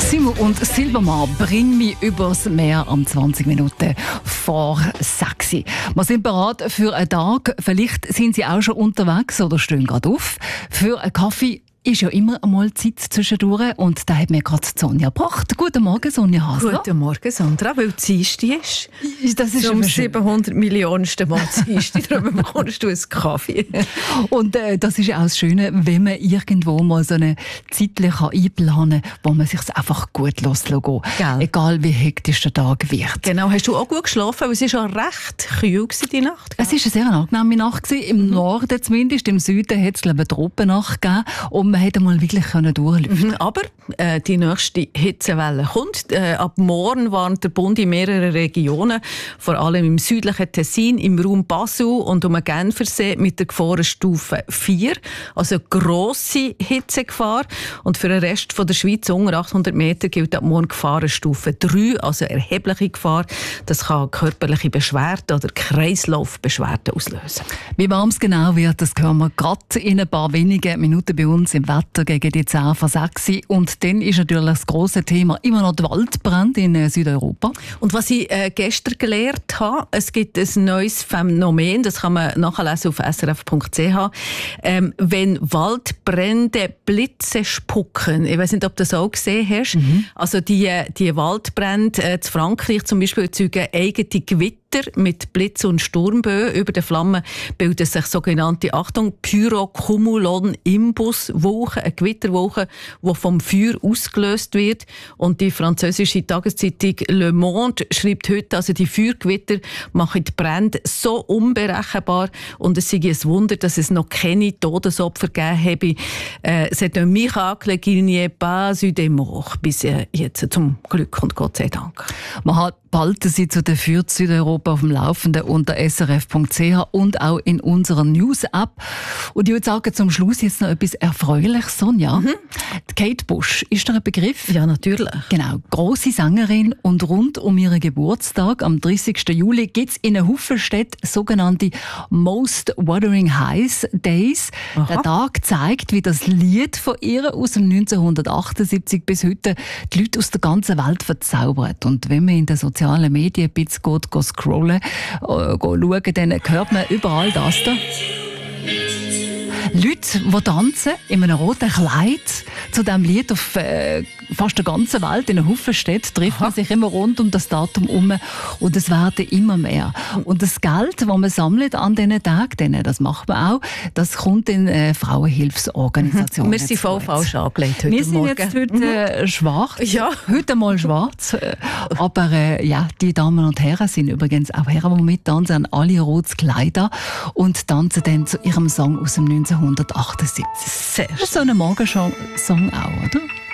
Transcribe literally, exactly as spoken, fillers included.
Simon und Silbermann bringen mich übers Meer am zwanzig Minuten vor sechs. Wir sind bereit für einen Tag. Vielleicht sind Sie auch schon unterwegs oder stehen gerade auf. Für einen Kaffee ist ja immer einmal Zeit zwischendurch und da hat mir gerade Sonja gebracht. Guten Morgen, Sonja Hasler. Guten Morgen, Sandra, weil es Dienstag ist. Das ist zum siebenhundert Millionensten Mal Dienstag, darum bekommst du einen Kaffee. Und äh, das ist ja auch das Schöne, wenn man irgendwo mal so eine Zeit einplanen kann, wo man sich einfach gut lassen kann. Egal wie hektisch der Tag wird. Genau, hast du auch gut geschlafen? Weil es war schon recht kühl die Nacht. Es war eine sehr angenehme Nacht. Im mhm. Norden zumindest, im Süden hat es eine Tropennacht gegeben. Und man hätte mal wirklich durchlüften. Mhm, aber äh, die nächste Hitzewelle kommt. Äh, ab morgen warnt der Bund in mehreren Regionen, vor allem im südlichen Tessin, im Raum Basel und um den Genfersee mit der Gefahrenstufe vier. Also grosse Hitzegefahr. Und für den Rest von der Schweiz unter achthundert Meter gilt ab morgen Gefahrenstufe drei, also erhebliche Gefahr. Das kann körperliche Beschwerden oder Kreislaufbeschwerden auslösen. Wie warm es genau wird, das hören wir gerade in ein paar wenigen Minuten bei uns im Wetter gegen die zehn vor sechs. Und dann ist natürlich das grosse Thema immer noch der Waldbrand in Südeuropa. Und was ich äh, gestern gelernt habe, es gibt ein neues Phänomen, das kann man nachlesen auf s r f punkt c h. Ähm, wenn Waldbrände Blitze spucken, ich weiß nicht, ob du das auch gesehen hast, mhm. also die, die Waldbrände äh, in Frankreich zum Beispiel erzeugen eigene Gewitter mit Blitz- und Sturmböen. Über den Flammen bilden sich sogenannte, Achtung, Pyrocumulonimbus-Wolken, eine Gewitterwolke, die vom Feuer ausgelöst wird. Und die französische Tageszeitung Le Monde schreibt heute, also die Feuergewitter machen die Brände so unberechenbar und es sei ein Wunder, dass es noch keine Todesopfer gegeben habe. Äh, c'est un miracle qu'il n'y ait pas eu de mort. Bis jetzt zum Glück und Gott sei Dank. Man hat behalten Sie zu der Fürth Südeuropa auf dem Laufenden unter s r f punkt c h und auch in unserer News-App. Und ich würde sagen, zum Schluss jetzt noch etwas Erfreuliches, Sonja. Mhm. Kate Bush, ist da ein Begriff? Ja, natürlich. Genau, grosse Sängerin und rund um ihren Geburtstag am dreißigsten Juli gibt es in einer Haufen Städte sogenannte Most Wuthering Heights Days. Aha. Der Tag zeigt, wie das Lied von ihr aus dem neunzehnhundertachtundsiebzig bis heute die Leute aus der ganzen Welt verzaubert. Und wenn man in den sozialen Medien ein bisschen geht, geht scrollen, äh, schauen, dann hört man überall das da. Leute, die tanzen in einem roten Kleid zu diesem Lied auf äh, fast der ganzen Welt, in einer Haufen Städten, trifft man sich immer rund um das Datum herum und es werden immer mehr. Und das Geld, das man sammelt an diesen Tagen, das macht man auch, das kommt in äh, Frauenhilfsorganisationen. Wir sind voll falsch angelegt heute Wir sind Morgen. jetzt heute äh, schwarz, ja. heute mal schwarz, aber äh, ja, die Damen und Herren sind übrigens auch Herren, die mittanzen, haben alle rotes Kleider und tanzen dann zu ihrem Song aus dem neunzehnhundertachtundsiebzig. Sehr so ein Morgensong auch, oder?